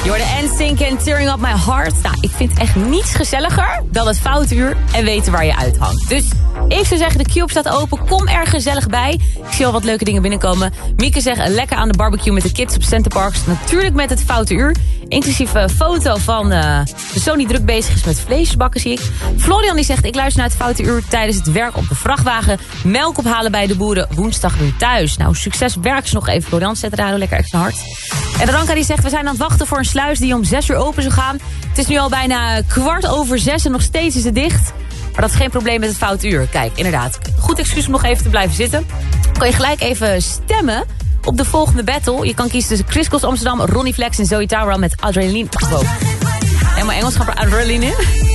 Je hoorde NSYNC en Tearing Up My Heart. Nou, ik vind echt niets gezelliger dan het foute uur en weten waar je uithangt. Dus ik zou zeggen, de Cube staat open. Kom er gezellig bij. Ik zie al wat leuke dingen binnenkomen. Mieke zegt, lekker aan de barbecue met de kids op Centerparks. Natuurlijk met het foute uur. Inclusief een foto van de persoon die druk bezig is met vleesbakken, zie ik. Florian die zegt, ik luister naar het foute uur tijdens het werk op de vrachtwagen. Melk ophalen bij de boeren, woensdag weer thuis. Nou, succes, werk ze nog even, Florian. Zet de radio lekker extra hard. En Ranka die zegt, we zijn aan het wachten voor een sluis die om 6 uur open zou gaan. Het is nu al bijna 6:15 en nog steeds is het dicht. Maar dat is geen probleem met het foute uur. Kijk, inderdaad. Goed excuus om nog even te blijven zitten. Kan je gelijk even stemmen op de volgende battle. Je kan kiezen tussen Chris Cross Amsterdam, Ronnie Flex en Zoe Tauran met Adrenaline. Wow. Helemaal Engels, gaat er Adrenaline in.